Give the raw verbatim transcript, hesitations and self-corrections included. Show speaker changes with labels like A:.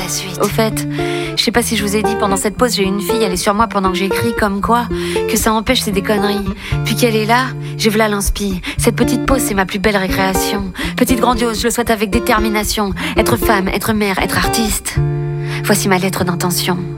A: la suite. Au fait, je sais pas si je vous ai dit, pendant cette pause, j'ai une fille, elle est sur moi pendant que j'écris, comme quoi, que ça empêche, c'est des conneries. Puis qu'elle est là, j'ai v'là l'inspi. Cette petite pause, c'est ma plus belle récréation. Petite grandiose, je le souhaite avec détermination. Être femme, être mère, être artiste. Voici ma lettre d'intention.